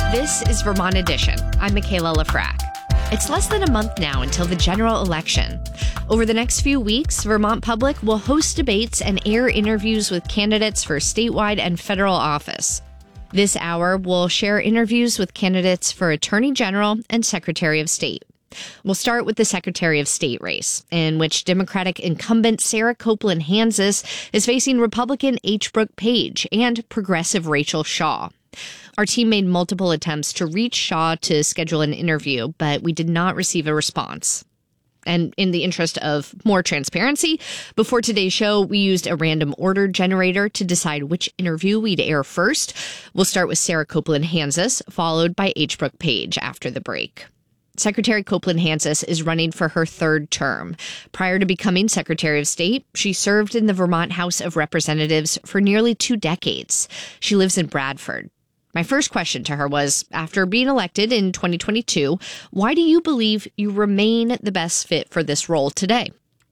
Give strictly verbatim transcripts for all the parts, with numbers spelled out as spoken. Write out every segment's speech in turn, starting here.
This is Vermont Edition. I'm Michaela Lafrac. It's less than a month now until the general election. Over the next few weeks, Vermont Public will host debates and air interviews with candidates for statewide and federal office. This hour, we'll share interviews with candidates for Attorney General and Secretary of State. We'll start with the Secretary of State race, in which Democratic incumbent Sarah Copeland Hanzus is facing Republican H. Brooke Page and progressive Rachel Shaw. Our team made multiple attempts to reach Shaw to schedule an interview, but we did not receive a response. And in the interest of more transparency, before today's show, we used a random order generator to decide which interview we'd air first. We'll start with Sarah Copeland Hanzus, followed by H. Brooke Page after the break. Secretary Copeland Hanzus is running for her third term. Prior to becoming Secretary of State, she served in the Vermont House of Representatives for nearly two decades. She lives in Bradford. My first question to her was, after being elected in twenty twenty-two, why do you believe you remain the best fit for this role today?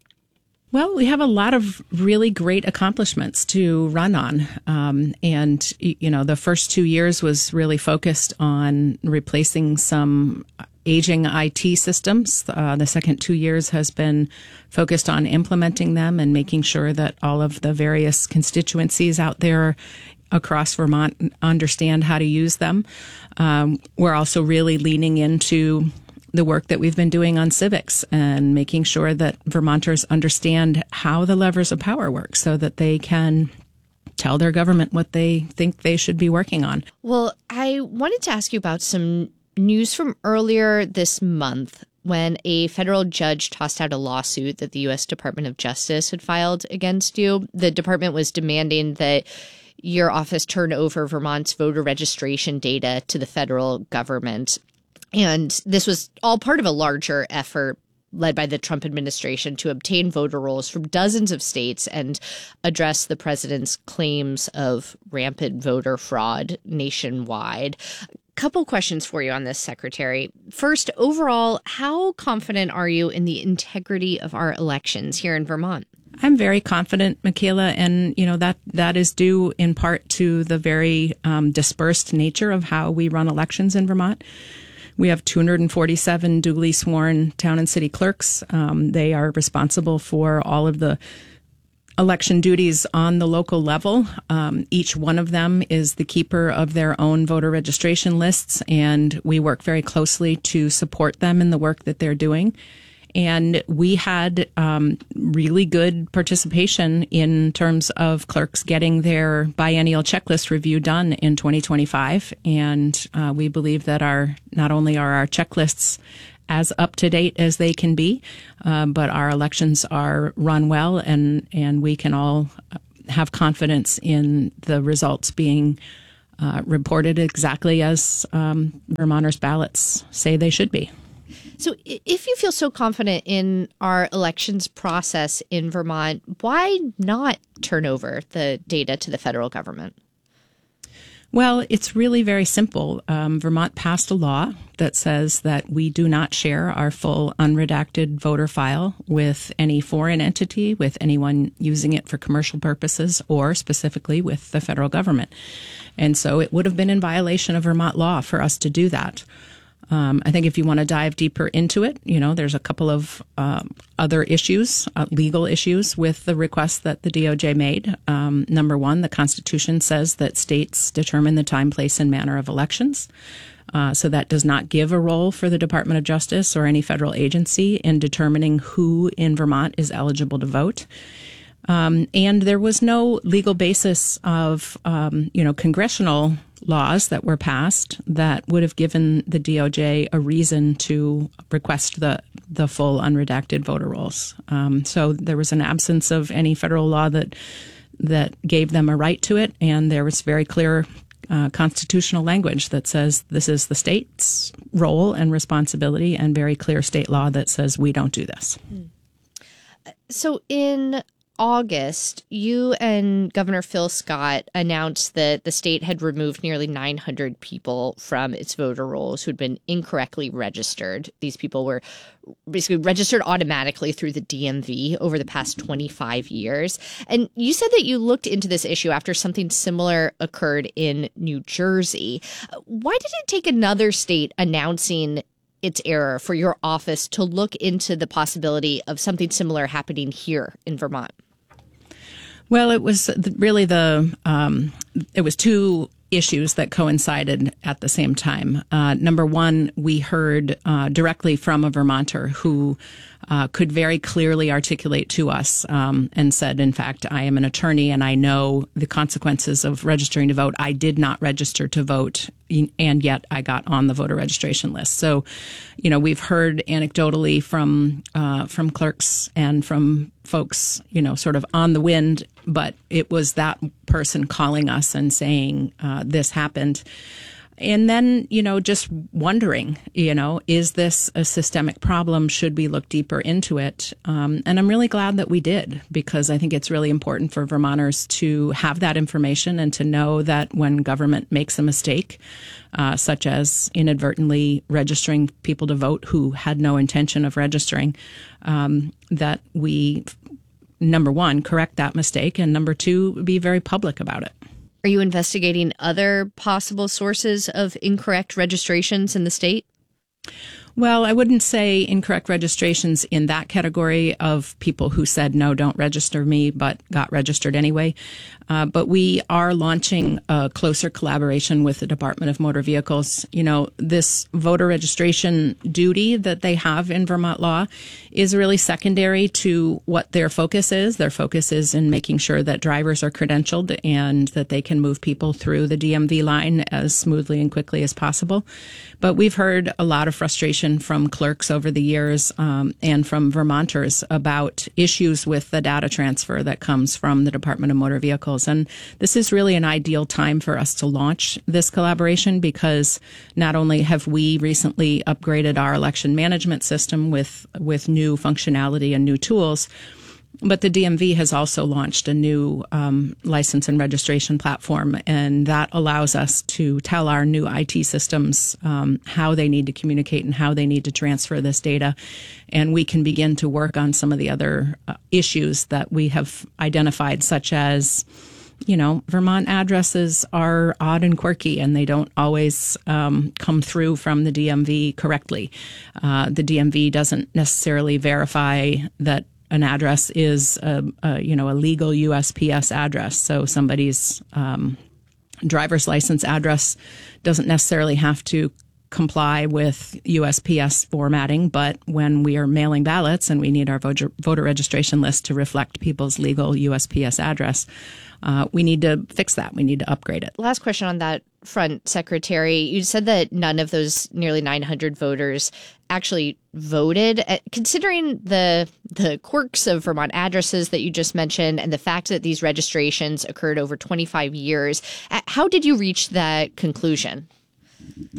Well, we have a lot of really great accomplishments to run on. Um, and, you know, the first two years was really focused on replacing some aging I T systems. Uh, the second two years has been focused on implementing them and making sure that all of the various constituencies out there across Vermont understand how to use them. Um, we're also really leaning into the work that we've been doing on civics and making sure that Vermonters understand how the levers of power work so that they can tell their government what they think they should be working on. Well, I wanted to ask you about some news from earlier this month when a federal judge tossed out a lawsuit that the U S Department of Justice had filed against you. The department was demanding that your office turn over Vermont's voter registration data to the federal government. And this was all part of a larger effort led by the Trump administration to obtain voter rolls from dozens of states and address the president's claims of rampant voter fraud nationwide. Couple questions for you on this, Secretary. First, overall, how confident are you in the integrity of our elections here in Vermont? I'm very confident, Michaela, and you know that that is due in part to the very um, dispersed nature of how we run elections in Vermont. We have two hundred forty-seven duly sworn town and city clerks. Um, they are responsible for all of the election duties on the local level. Um, each one of them is the keeper of their own voter registration lists, and we work very closely to support them in the work that they're doing. And we had um, really good participation in terms of clerks getting their biennial checklist review done in twenty twenty-five. And uh, we believe that our not only are our checklists as up to date as they can be, uh, but our elections are run well, and, and we can all have confidence in the results being uh, reported exactly as um, Vermonters' ballots say they should be. So if you feel so confident in our elections process in Vermont, why not turn over the data to the federal government? Well, it's really very simple. Um, Vermont passed a law that says that we do not share our full unredacted voter file with any foreign entity, with anyone using it for commercial purposes, or specifically with the federal government. And so it would have been in violation of Vermont law for us to do that. Um, I think if you want to dive deeper into it, you know, there's a couple of um, other issues, uh, legal issues with the request that the D O J made. Um, number one, the Constitution says that states determine the time, place, and manner of elections. Uh, so that does not give a role for the Department of Justice or any federal agency in determining who in Vermont is eligible to vote. Um, and there was no legal basis of, um, you know, congressional laws that were passed that would have given the D O J a reason to request the the full unredacted voter rolls. Um, so there was an absence of any federal law that that gave them a right to it, and there was very clear uh, constitutional language that says this is the state's role and responsibility, and very clear state law that says we don't do this. So in August, you and Governor Phil Scott announced that the state had removed nearly nine hundred people from its voter rolls who'd been incorrectly registered. These people were basically registered automatically through the D M V over the past twenty-five years. And you said that you looked into this issue after something similar occurred in New Jersey. Why did it take another state announcing its error for your office to look into the possibility of something similar happening here in Vermont? Well, it was really the, um, it was two issues that coincided at the same time. Uh, number one, we heard uh, directly from a Vermonter who uh, could very clearly articulate to us um, and said, in fact, I am an attorney and I know the consequences of registering to vote. I did not register to vote, and yet I got on the voter registration list. So, you know, we've heard anecdotally from uh, from clerks and from folks, you know, sort of on the wind, but it was that person calling us and saying uh, this happened. And then, you know, just wondering, you know, is this a systemic problem? Should we look deeper into it? Um, and I'm really glad that we did, because I think it's really important for Vermonters to have that information and to know that when government makes a mistake, uh, such as inadvertently registering people to vote who had no intention of registering, um, that we, number one, correct that mistake, and number two, be very public about it. Are you investigating other possible sources of incorrect registrations in the state? Well, I wouldn't say incorrect registrations in that category of people who said, no, don't register me, but got registered anyway. Uh, but we are launching a closer collaboration with the Department of Motor Vehicles. You know, this voter registration duty that they have in Vermont law is really secondary to what their focus is. Their focus is in making sure that drivers are credentialed and that they can move people through the D M V line as smoothly and quickly as possible. But we've heard a lot of frustration from clerks over the years um, and from Vermonters about issues with the data transfer that comes from the Department of Motor Vehicles. And this is really an ideal time for us to launch this collaboration, because not only have we recently upgraded our election management system with, with new functionality and new tools, but the D M V has also launched a new um, license and registration platform, and that allows us to tell our new I T systems um, how they need to communicate and how they need to transfer this data. And we can begin to work on some of the other uh, issues that we have identified, such as, you know, Vermont addresses are odd and quirky, and they don't always um, come through from the D M V correctly. Uh, the D M V doesn't necessarily verify that an address is a, a you know a legal U S P S address. So somebody's um, driver's license address doesn't necessarily have to comply with U S P S formatting, but when we are mailing ballots and we need our voter, voter registration list to reflect people's legal U S P S address, uh, we need to fix that. We need to upgrade it. Last question on that front, Secretary. You said that none of those nearly nine hundred voters actually voted. Considering the the quirks of Vermont addresses that you just mentioned and the fact that these registrations occurred over twenty-five years, how did you reach that conclusion?